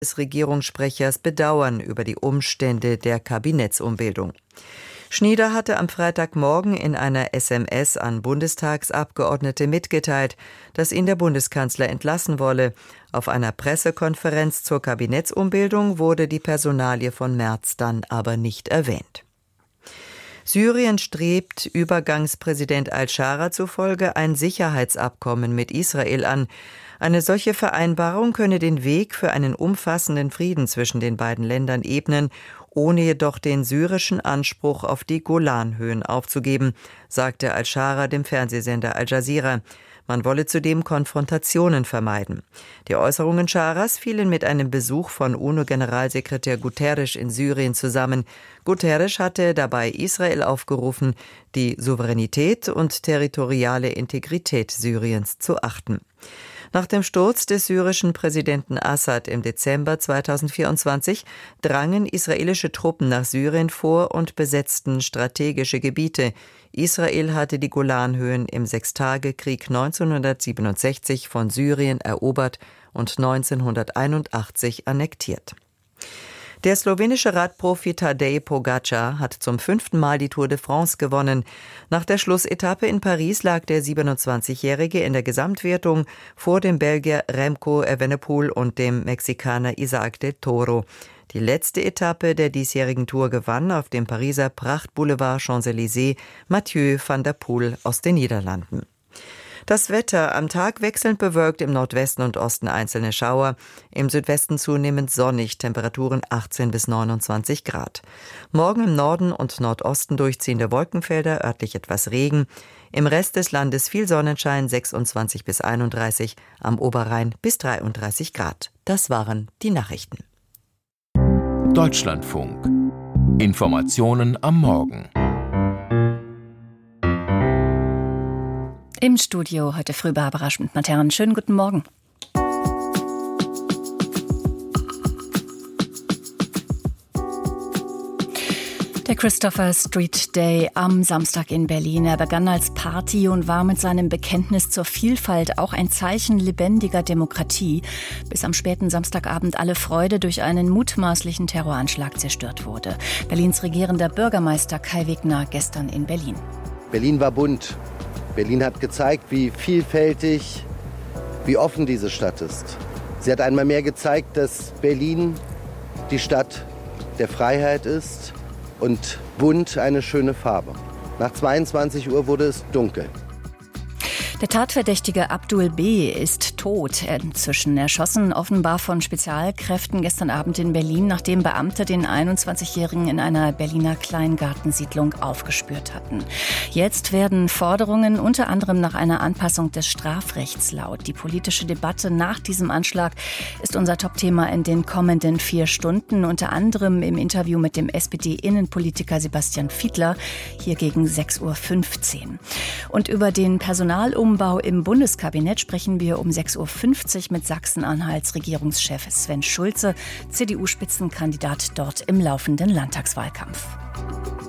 des Regierungssprechers Bedauern über die Umstände der Kabinettsumbildung. Schnieder hatte am Freitagmorgen in einer SMS an Bundestagsabgeordnete mitgeteilt, dass ihn der Bundeskanzler entlassen wolle. Auf einer Pressekonferenz zur Kabinettsumbildung wurde die Personalie von Merz dann aber nicht erwähnt. Syrien strebt Übergangspräsident al-Shara zufolge ein Sicherheitsabkommen mit Israel an. Eine solche Vereinbarung könne den Weg für einen umfassenden Frieden zwischen den beiden Ländern ebnen, ohne jedoch den syrischen Anspruch auf die Golanhöhen aufzugeben, sagte al-Shara dem Fernsehsender Al Jazeera. Man wolle zudem Konfrontationen vermeiden. Die Äußerungen Scharas fielen mit einem Besuch von UNO-Generalsekretär Guterres in Syrien zusammen. Guterres hatte dabei Israel aufgerufen, die Souveränität und territoriale Integrität Syriens zu achten. Nach dem Sturz des syrischen Präsidenten Assad im Dezember 2024 drangen israelische Truppen nach Syrien vor und besetzten strategische Gebiete. Israel hatte die Golanhöhen im Sechstagekrieg 1967 von Syrien erobert und 1981 annektiert. Der slowenische Radprofi Tadej Pogačar hat zum 5. Mal die Tour de France gewonnen. Nach der Schlussetappe in Paris lag der 27-Jährige in der Gesamtwertung vor dem Belgier Remco Evenepoel und dem Mexikaner Isaac del Toro. Die letzte Etappe der diesjährigen Tour gewann auf dem Pariser Prachtboulevard Champs-Élysées Mathieu van der Poel aus den Niederlanden. Das Wetter: am Tag wechselnd bewölkt, im Nordwesten und Osten einzelne Schauer, im Südwesten zunehmend sonnig, Temperaturen 18 bis 29 Grad. Morgen im Norden und Nordosten durchziehende Wolkenfelder, örtlich etwas Regen. Im Rest des Landes viel Sonnenschein, 26 bis 31, am Oberrhein bis 33 Grad. Das waren die Nachrichten. Deutschlandfunk. Informationen am Morgen. Im Studio heute früh Barbara Schmidt-Matern. Schönen guten Morgen. Der Christopher Street Day am Samstag in Berlin. Er begann als Party und war mit seinem Bekenntnis zur Vielfalt auch ein Zeichen lebendiger Demokratie, bis am späten Samstagabend alle Freude durch einen mutmaßlichen Terroranschlag zerstört wurde. Berlins regierender Bürgermeister Kai Wegner gestern in Berlin. Berlin war bunt. Berlin hat gezeigt, wie vielfältig, wie offen diese Stadt ist. Sie hat einmal mehr gezeigt, dass Berlin die Stadt der Freiheit ist und bunt eine schöne Farbe. Nach 22 Uhr wurde es dunkel. Der Tatverdächtige Abdul B. ist tot, inzwischen erschossen, offenbar von Spezialkräften gestern Abend in Berlin, nachdem Beamte den 21-Jährigen in einer Berliner Kleingartensiedlung aufgespürt hatten. Jetzt werden Forderungen unter anderem nach einer Anpassung des Strafrechts laut. Die politische Debatte nach diesem Anschlag ist unser Topthema in den kommenden 4 Stunden, unter anderem im Interview mit dem SPD-Innenpolitiker Sebastian Fiedler, hier gegen 6.15 Uhr. Und über den Personalumbau im Bundeskabinett sprechen wir um 6.50 Uhr mit Sachsen-Anhalts Regierungschef Sven Schulze, CDU-Spitzenkandidat dort im laufenden Landtagswahlkampf.